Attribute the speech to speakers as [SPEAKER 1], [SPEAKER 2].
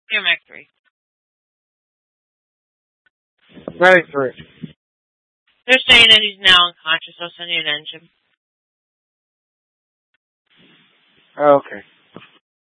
[SPEAKER 1] You're Mac 3.
[SPEAKER 2] Medic 3.
[SPEAKER 1] They're saying that he's now unconscious. I'll send you an engine.
[SPEAKER 2] Okay.